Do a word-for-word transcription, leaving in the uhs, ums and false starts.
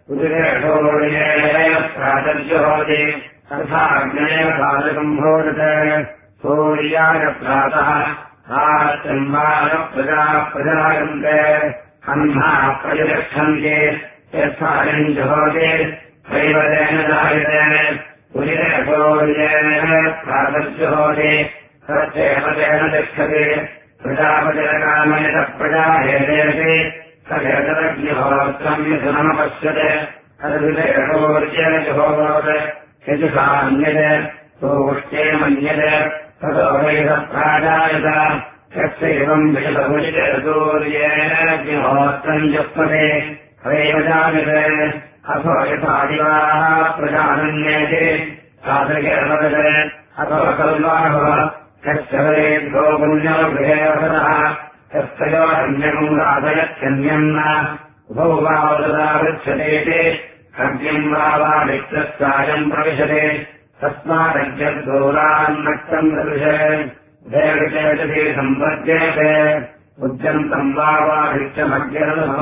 प्रातर्जुहोति तथा अग्नेव कालकम् भोजते सूर्याय प्रातः प्रजाः प्रजायन्ते हन्नाः प्रजगच्छन्ति यत्सायम् जुहोति दैवतेन जायते सूर्येण प्रातर्जुहोति तच्चेवतेन तिष्ठति प्रजापतिरकामयत प्रजा हेदेति सदेतदग्निहोत्रम् मिथुनमपश्यते तद्विदेशोर्जेन जुहोत् यजुषान्यते सोष्टे मन्यते ततो वैदप्राजायत यस्यैवम् विशदमुचिते सूर्येण अग्निहोत्रम् जुह्वते तदेव जायते अथो यथादिवाः प्रजानन्येति साधकेर्वदते अथो कल्वाहः यस्य वरेभ्यो पुण्यो गृहे वसतः यस्तयोरन्यकम् राधयत्यन्यम् न उभौ वा वदता गच्छतीति अग्निम् वा वा वित्तस्यायम् प्रविशते तस्मादग्निर्दूरान्नक्तम् दृशे उदयविचेतति सम्पद्येते उद्यन्तम् वा वा वित्तमग्निर्